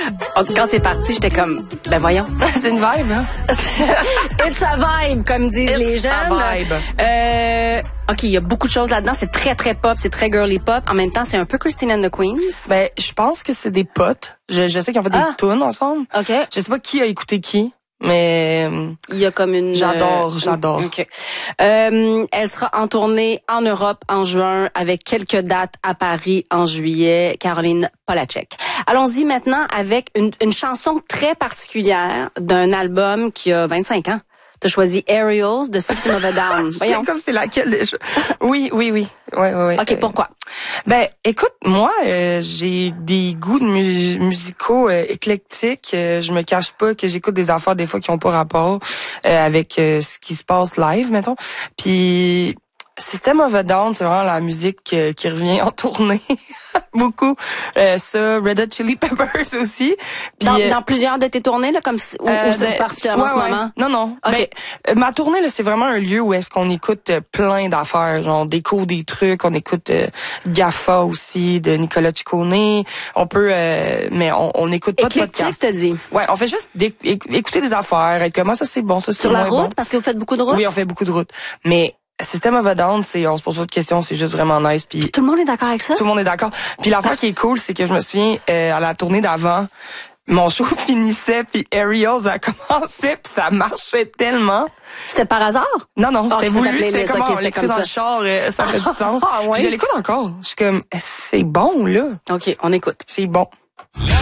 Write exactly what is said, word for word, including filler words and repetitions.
En tout cas, quand c'est parti, j'étais comme, ben voyons. C'est une vibe, hein? It's a vibe, comme disent It's les jeunes. a vibe. Euh, OK, il y a beaucoup de choses là-dedans. C'est très, très pop, c'est très girly pop. En même temps, c'est un peu Christine and the Queens. Ben, je pense que c'est des potes. Je, je sais qu'ils ont fait Ah. des tunes ensemble. OK. Je sais pas qui a écouté qui, mais Il y a comme une... j'adore, euh, j'adore. OK. Euh, elle sera en tournée en Europe en juin avec quelques dates à Paris en juillet. Caroline Polachek. Allons-y maintenant avec une, une chanson très particulière d'un album qui a vingt-cinq ans. T'as choisi Aerials de System of a Down. Voyons. Comme c'est laquelle déjà? Oui, oui, oui. Ouais, ouais, ouais. OK, pourquoi? Ben, écoute, moi, euh, j'ai des goûts de mu- musicaux euh, éclectiques. Euh, je me cache pas que j'écoute des affaires des fois qui ont pas rapport euh, avec euh, ce qui se passe live, mettons. Puis System of a Down, c'est vraiment la musique euh, qui revient en tournée. Beaucoup. Euh, ça, Red Hot Chili Peppers aussi. Puis, Dans, euh, dans plusieurs de tes tournées, là, comme si- ou, euh, ou c'est ben, particulièrement ouais, en ce ouais. moment? Non, non. OK. Ben, euh, ma tournée, là, c'est vraiment un lieu où est-ce qu'on écoute euh, plein d'affaires. Genre, on découvre des trucs, on écoute euh, Gaffa aussi, de Nicolas Ciccone. On peut, euh, mais on, on écoute pas de Éclectique, podcast. t'as dit. Ouais, on fait juste d'é- éc- écouter des affaires, être comment ça c'est bon, ça c'est Sur la moins route, bon. parce que vous faites beaucoup de routes? Oui, on fait beaucoup de routes. Mais System of a Down, c'est, on se pose pas de questions, c'est juste vraiment nice. Puis Tout le monde est d'accord avec ça? tout le monde est d'accord. Puis l'affaire qui est cool, c'est que je me souviens, euh, à la tournée d'avant, mon show finissait, puis Aerials a commencé, puis ça marchait tellement. C'était par hasard? Non, non, Ah, c'était c'était ta voulu, playlist, c'était comme ok, on c'était l'écoutait comme dans ça. le char, euh, ça fait du sens. Ah, ouais? Puis je l'écoute encore. Je suis comme, c'est bon, là. OK, on écoute. C'est bon.